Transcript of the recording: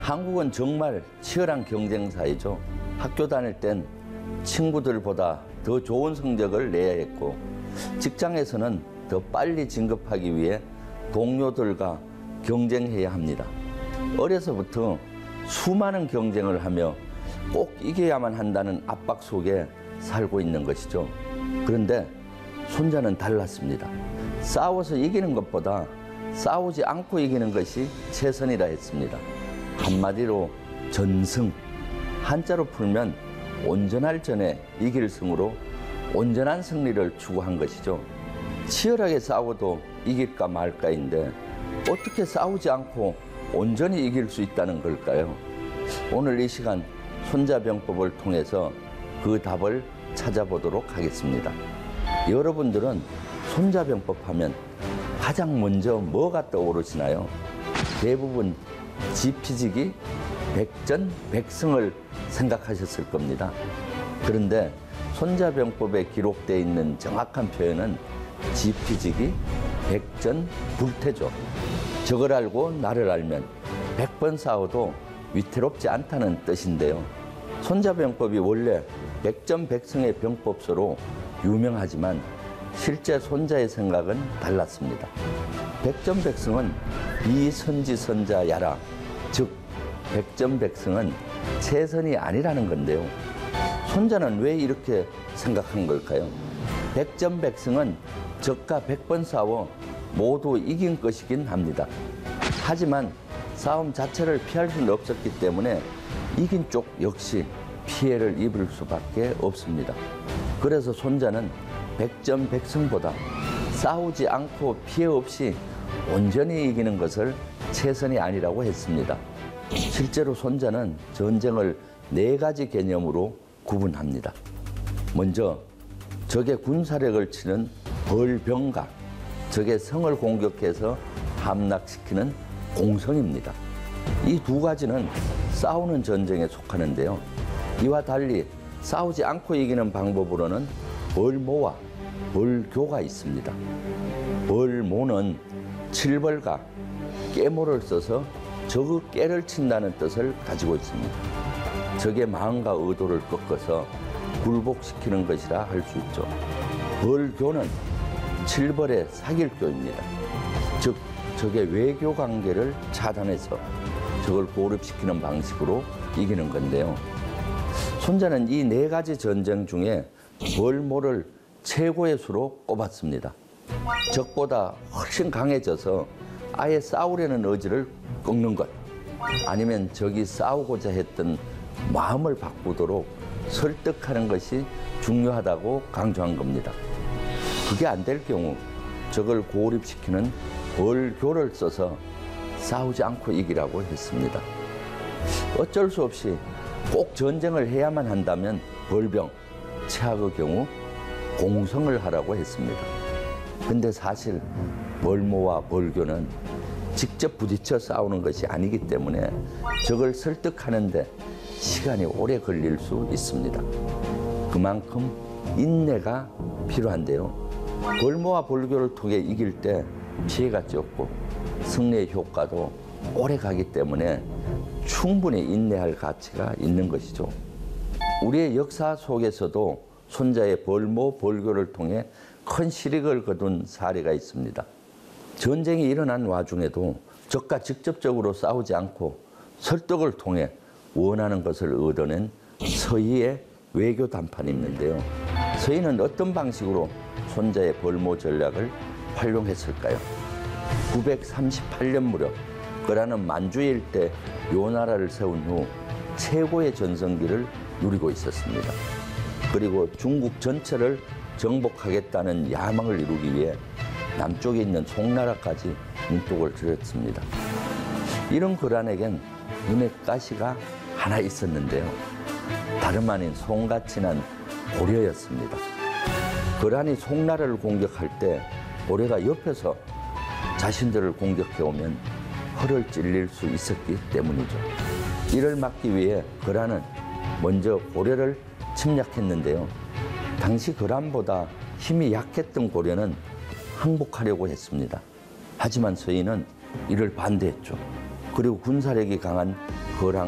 한국은 정말 치열한 경쟁사이죠. 학교 다닐 땐 친구들보다 더 좋은 성적을 내야 했고, 직장에서는 더 빨리 진급하기 위해 동료들과 경쟁해야 합니다. 어려서부터 수많은 경쟁을 하며 꼭 이겨야만 한다는 압박 속에 살고 있는 것이죠. 그런데 손자는 달랐습니다. 싸워서 이기는 것보다 싸우지 않고 이기는 것이 최선이라 했습니다. 한마디로 전승, 한자로 풀면 온전할 전에 이길 승으로 온전한 승리를 추구한 것이죠. 치열하게 싸워도 이길까 말까인데 어떻게 싸우지 않고 온전히 이길 수 있다는 걸까요? 오늘 이 시간 손자병법을 통해서 그 답을 찾아보도록 하겠습니다. 여러분들은 손자병법 하면 가장 먼저 뭐가 떠오르시나요? 대부분 지피지기, 백전백승을 생각하셨을 겁니다. 그런데 손자병법에 기록되어 있는 정확한 표현은 지피지기, 백전불태죠. 적을 알고 나를 알면 100번 싸워도 위태롭지 않다는 뜻인데요. 손자병법이 원래 백전백승의 병법서로 유명하지만 실제 손자의 생각은 달랐습니다. 백전백승은 이선지선자야라, 즉 백전백승은 최선이 아니라는 건데요. 손자는 왜 이렇게 생각한 걸까요? 백전백승은 적과 100번 싸워 모두 이긴 것이긴 합니다. 하지만 싸움 자체를 피할 수는 없었기 때문에 이긴 쪽 역시 피해를 입을 수밖에 없습니다. 그래서 손자는 백전백승보다 싸우지 않고 피해 없이 온전히 이기는 것을 최선이 아니라고 했습니다. 실제로 손자는 전쟁을 4가지 개념으로 구분합니다. 먼저 적의 군사력을 치는 벌병과 적의 성을 공격해서 함락시키는 공성입니다. 이 2가지는 싸우는 전쟁에 속하는데요. 이와 달리 싸우지 않고 이기는 방법으로는 벌모와 벌교가 있습니다. 벌모는 칠벌과 깨모를 써서 적의 깨를 친다는 뜻을 가지고 있습니다. 적의 마음과 의도를 꺾어서 굴복시키는 것이라 할 수 있죠. 벌교는 칠벌의 사길교입니다. 즉 적의 외교 관계를 차단해서 적을 고립시키는 방식으로 이기는 건데요. 손자는 이 4가지 전쟁 중에 벌모를 최고의 수로 꼽았습니다. 적보다 훨씬 강해져서 아예 싸우려는 의지를 꺾는 것, 아니면 적이 싸우고자 했던 마음을 바꾸도록 설득하는 것이 중요하다고 강조한 겁니다. 그게 안 될 경우 적을 고립시키는 벌교를 써서 싸우지 않고 이기라고 했습니다. 어쩔 수 없이 꼭 전쟁을 해야만 한다면 벌병, 최악의 경우 공성을 하라고 했습니다. 근데 사실 벌모와 벌교는 직접 부딪혀 싸우는 것이 아니기 때문에 적을 설득하는데 시간이 오래 걸릴 수 있습니다. 그만큼 인내가 필요한데요. 벌모와 벌교를 통해 이길 때 피해가 적고 승리의 효과도 오래 가기 때문에 충분히 인내할 가치가 있는 것이죠. 우리의 역사 속에서도 손자의 벌모, 벌교를 통해 큰 실익을 거둔 사례가 있습니다. 전쟁이 일어난 와중에도 적과 직접적으로 싸우지 않고 설득을 통해 원하는 것을 얻어낸 서희의 외교 담판이 있는데요. 서희는 어떤 방식으로 손자의 벌모 전략을 활용했을까요? 938년 무렵 거란은 만주의 일대 요나라를 세운 후 최고의 전성기를 누리고 있었습니다. 그리고 중국 전체를 정복하겠다는 야망을 이루기 위해 남쪽에 있는 송나라까지 눈독을 들였습니다. 이런 거란에겐 눈에 가시가 하나 있었는데요. 다름 아닌 송같이 난 고려였습니다. 거란이 송나라를 공격할 때 고려가 옆에서 자신들을 공격해오면 허를 찔릴 수 있었기 때문이죠. 이를 막기 위해 거란은 먼저 고려를 침략했는데요. 당시 거란보다 힘이 약했던 고려는 항복하려고 했습니다. 하지만 서희는 이를 반대했죠. 그리고 군사력이 강한 허랑